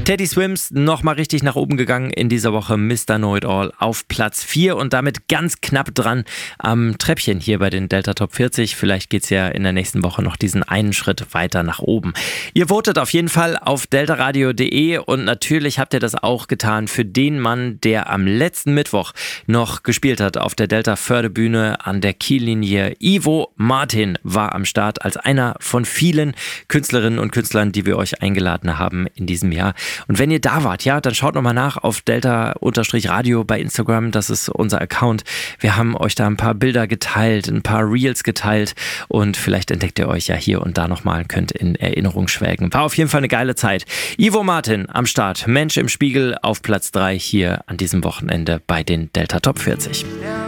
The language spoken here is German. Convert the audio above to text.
Teddy Swims nochmal richtig nach oben gegangen in dieser Woche. Mr. Know It All auf Platz 4 und damit ganz knapp dran am Treppchen hier bei den Delta Top 40. Vielleicht geht's ja in der nächsten Woche noch diesen einen Schritt weiter nach oben. Ihr votet auf jeden Fall auf deltaradio.de und natürlich habt ihr das auch getan für den Mann, der am letzten Mittwoch noch gespielt hat auf der Delta Förderbühne an der Kiellinie. Ivo Martin war am Start als einer von vielen Künstlerinnen und Künstlern, die wir euch eingeladen haben in diesem Jahr. Und wenn ihr da wart, ja, dann schaut nochmal nach auf Delta-Radio bei Instagram. Das ist unser Account. Wir haben euch da ein paar Bilder geteilt, ein paar Reels geteilt und vielleicht entdeckt ihr euch ja hier und da nochmal, könnt in Erinnerung schwelgen. War auf jeden Fall eine geile Zeit. Ivo Martin am Start. Mensch im Spiegel auf Platz 3 hier an diesem Wochenende bei den Delta Top 40.